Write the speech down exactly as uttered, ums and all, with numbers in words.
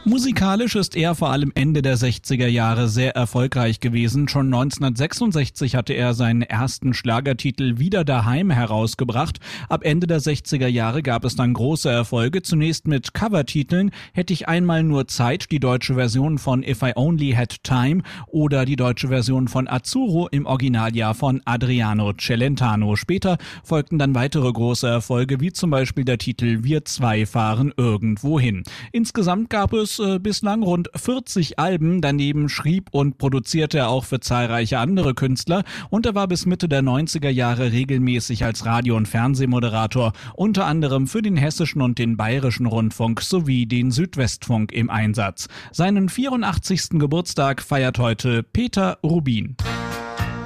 Musikalisch ist er vor allem Ende der sechziger Jahre sehr erfolgreich gewesen. Schon neunzehnhundertsechsundsechzig hatte er seinen ersten Schlagertitel Wieder daheim herausgebracht. Ab Ende der sechziger Jahre gab es dann große Erfolge. Zunächst mit Covertiteln Hätte ich einmal nur Zeit, die deutsche Version von If I Only Had Time oder die deutsche Version von Azzurro im Originaljahr von Adriano Celentano. Später folgten dann weitere große Erfolge, wie zum Beispiel der Titel Wir zwei fahren irgendwo hin. Insgesamt gab es äh, bislang rund vierzig Alben. Daneben schrieb und produzierte er auch für zahlreiche andere Künstler und er war bis Mitte der neunziger Jahre regelmäßig als Radio- und Fernsehmoderator, unter anderem für den Hessischen und den Bayerischen Rundfunk sowie den Südwestfunk im Einsatz. Seinen vierundachtzigsten Geburtstag feiert heute Peter Rubin.